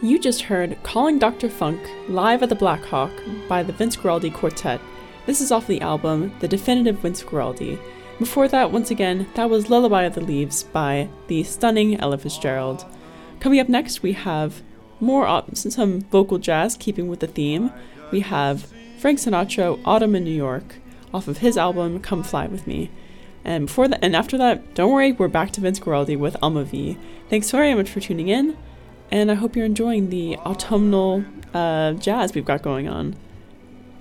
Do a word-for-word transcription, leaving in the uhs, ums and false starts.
You just heard Calling Doctor Funk live at the Black Hawk by the Vince Guaraldi Quartet. This is off the album The Definitive Vince Guaraldi. Before that, once again, that was Lullaby of the Leaves by the stunning Ella Fitzgerald. Coming up next, we have more op- some vocal jazz, keeping with the theme. We have Frank Sinatra, Autumn in New York, off of his album Come Fly With Me. And before that, and after that, don't worry, we're back to Vince Guaraldi with Alma V. Thanks very much for tuning in, and I hope you're enjoying the autumnal uh, jazz we've got going on.